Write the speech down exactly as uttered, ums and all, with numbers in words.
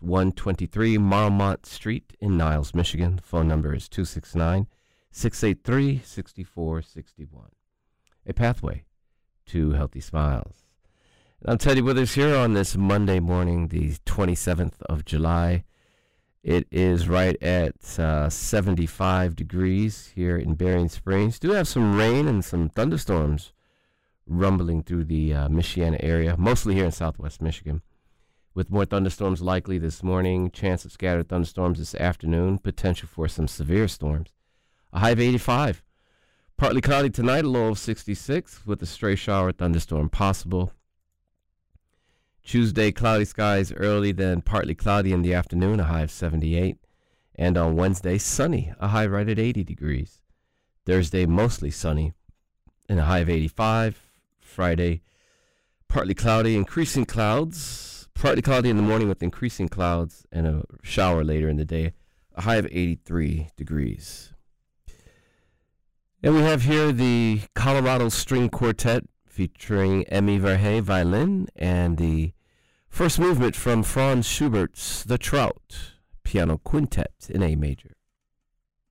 one twenty-three Marmont Street in Niles, Michigan. The phone number is two six nine, six eight three, six four six one. A pathway to healthy smiles. I'm Teddy Withers here on this Monday morning, the twenty-seventh of July. It is right at uh, seventy-five degrees here in Berrien Springs. Do have some rain and some thunderstorms rumbling through the uh, Michiana area, mostly here in southwest Michigan, with more thunderstorms likely this morning, chance of scattered thunderstorms this afternoon, potential for some severe storms. A high of eighty-five. Partly cloudy tonight, a low of sixty-six, with a stray shower thunderstorm possible. Tuesday, cloudy skies early, then partly cloudy in the afternoon, a high of seventy-eight. And on Wednesday, sunny, a high right at eighty degrees. Thursday, mostly sunny, and a high of eighty-five. Friday, partly cloudy, increasing clouds. Partly cloudy in the morning with increasing clouds and a shower later in the day, a high of eighty-three degrees. And we have here the Colorado String Quartet featuring Emmy Verhey violin and the first movement from Franz Schubert's The Trout piano quintet in A major.